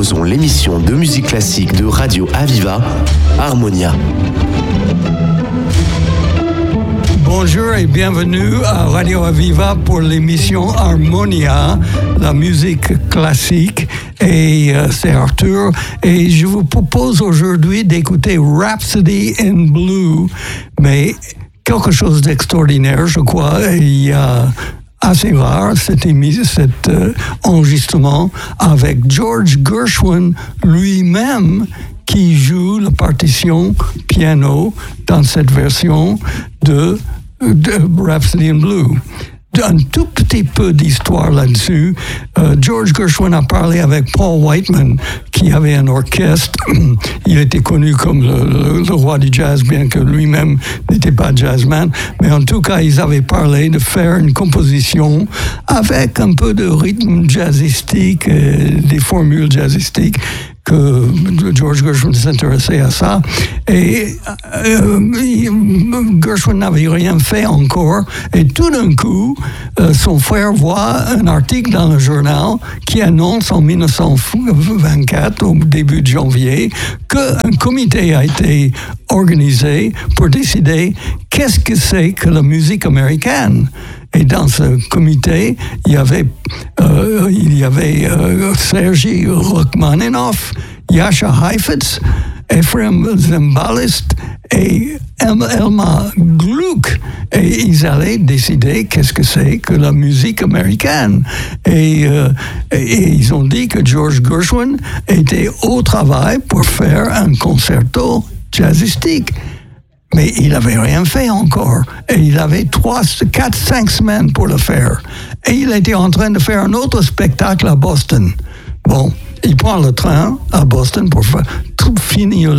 proposons l'émission de musique classique de Radio Aviva, Harmonia. Bonjour et bienvenue à Radio Aviva pour l'émission Harmonia, la musique classique. Et c'est Arthur. Et je vous propose aujourd'hui d'écouter Rhapsody in Blue, mais quelque chose d'extraordinaire, je crois. Il y a assez rare cet enregistrement avec George Gershwin lui-même qui joue la partition piano dans cette version de Rhapsody in Blue. Un tout petit peu d'histoire là-dessus. George Gershwin a parlé avec Paul Whiteman, qui avait un orchestre. Il était connu comme le roi du jazz, bien que lui-même n'était pas jazzman. Mais en tout cas, ils avaient parlé de faire une composition avec un peu de rythme jazzistique, des formules jazzistiques, que George Gershwin s'intéressait à ça. Et Gershwin n'avait rien fait encore. Et tout d'un coup, son frère voit un article dans le journal qui annonce en 1924, au début de janvier, qu'un comité a été organisé pour décider qu'est-ce que c'est que la musique américaine. Et dans ce comité, il y avait Sergei Rachmaninoff, Jascha Heifetz, Ephraim Zimbalist et Elma Gluck. Et ils allaient décider qu'est-ce que c'est que la musique américaine. Et ils ont dit que George Gershwin était au travail pour faire un concerto jazzistique. Mais il n'avait rien fait encore. Et il avait 4, 5 semaines pour le faire. Et il était en train de faire un autre spectacle à Boston. Bon, il prend le train à Boston pour finir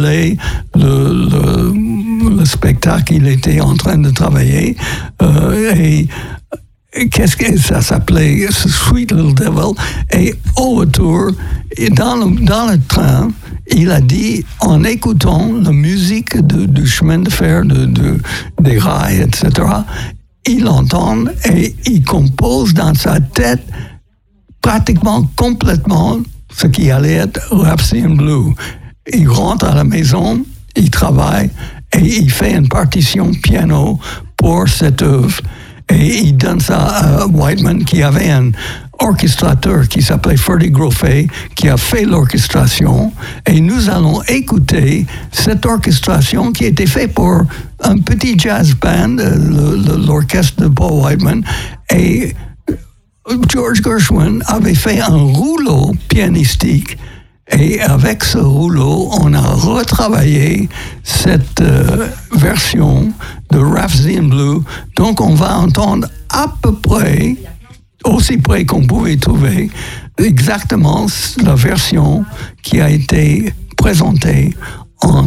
le spectacle. Il était en train de travailler. Et qu'est-ce que ça s'appelait? Sweet Little Devil. Et au retour, dans le train, il a dit, en écoutant la musique du chemin de fer, des rails, etc., il entend et il compose dans sa tête pratiquement complètement ce qui allait être Rhapsody in Blue. Il rentre à la maison, il travaille et il fait une partition piano pour cette œuvre. Et il donne ça à Whiteman, qui avait un orchestrateur qui s'appelait Ferdy Groffet, qui a fait l'orchestration. Et nous allons écouter cette orchestration qui était faite pour un petit jazz band, l'orchestre de Paul Whiteman. Et George Gershwin avait fait un rouleau pianistique. Et avec ce rouleau, on a retravaillé cette version de Rhapsody in Blue. Donc, on va entendre à peu près, aussi près qu'on pouvait trouver, exactement la version qui a été présentée en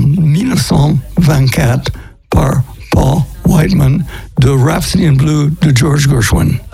1924 par Paul Whiteman de Rhapsody in Blue de George Gershwin.